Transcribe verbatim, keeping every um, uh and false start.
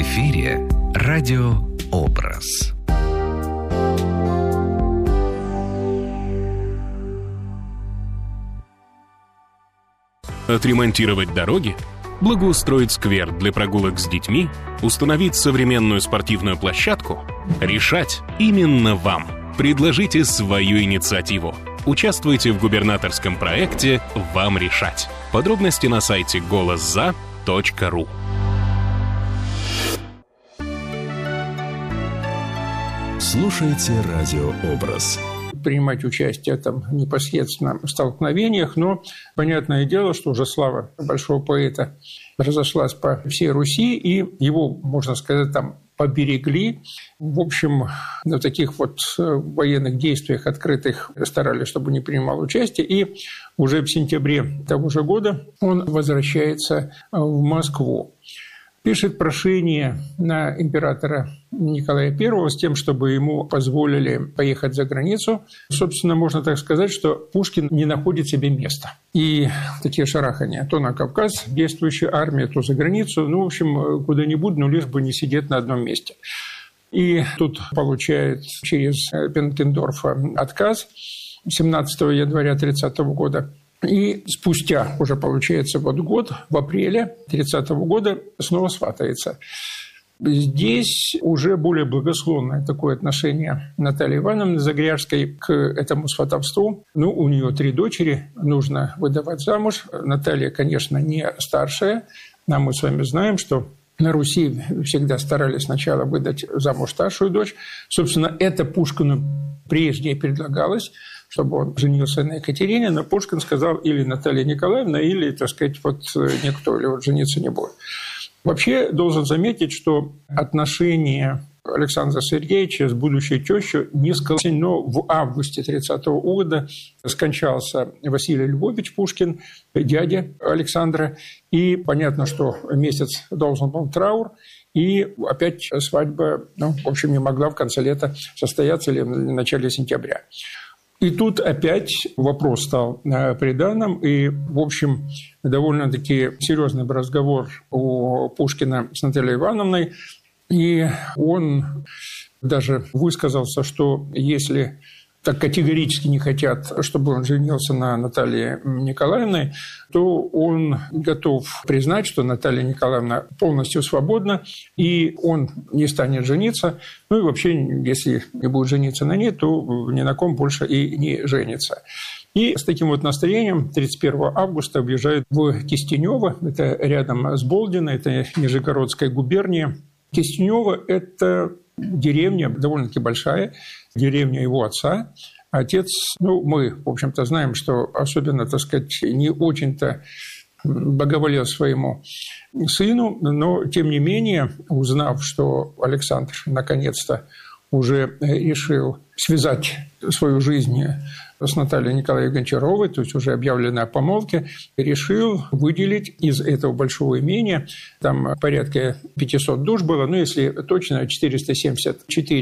эфире радио «Образ». Отремонтировать дороги, благоустроить сквер для прогулок с детьми, установить современную спортивную площадку – решать именно вам. Предложите свою инициативу. Участвуйте в губернаторском проекте «Вам решать». Подробности на сайте голос за точка ру. Слушайте радио «Образ». Принимать участие там непосредственно в столкновениях, но понятное дело, что уже слава большого поэта разошлась по всей Руси, и его, можно сказать, там поберегли. В общем, на таких вот военных действиях открытых старались, чтобы не принимал участие, и уже в сентябре того же года он возвращается в Москву. Пишет прошение на императора Николая Первого с тем, чтобы ему позволили поехать за границу. Собственно, можно так сказать, что Пушкин не находит себе места. И такие шарахания. То на Кавказ действующая армия, то за границу. Ну, в общем, куда-нибудь, но лишь бы не сидеть на одном месте. И тут получает через Бенкендорфа отказ семнадцатого января тридцатого года. И спустя, уже получается вот год, в апреле тридцатого года снова сватается. Здесь уже более благосклонное такое отношение Натальи Ивановны Загряжской к этому сватовству. Ну, у нее три дочери, нужно выдавать замуж. Наталья, конечно, не старшая. Но мы с вами знаем, что на Руси всегда старались сначала выдать замуж старшую дочь. Собственно, это Пушкину прежде предлагалось, чтобы он женился на Екатерине, но Пушкин сказал или Наталья Николаевна, или, так сказать, вот никто, или вот жениться не будет. Вообще, должен заметить, что отношения Александра Сергеевича с будущей тещей не сколотились, но в августе тридцатого года скончался Василий Львович Пушкин, дядя Александра, и понятно, что месяц должен был траур, и опять свадьба, ну, в общем, не могла в конце лета состояться или в начале сентября. И тут опять вопрос стал приданым, и, в общем, довольно-таки серьезный разговор у Пушкина с Натальей Ивановной, и он даже высказался, что если так категорически не хотят, чтобы он женился на Наталье Николаевне, то он готов признать, что Наталья Николаевна полностью свободна, и он не станет жениться. Ну и вообще, если не будет жениться на ней, то ни на ком больше и не женится. И с таким вот настроением тридцать первого августа въезжает в Кистенёво, это рядом с Болдино, это Нижегородская губерния. Кистенёво – это деревня довольно-таки большая, деревня его отца. Отец, ну, мы, в общем-то, знаем, что особенно, так сказать, не очень-то благоволил своему сыну, но, тем не менее, узнав, что Александр наконец-то уже решил связать свою жизнь с Натальей Николаевной Гончаровой, то есть уже объявлено о помолвке, решил выделить из этого большого имения, там порядка пятьсот душ было, ну, если точно, четыреста семьдесят четыре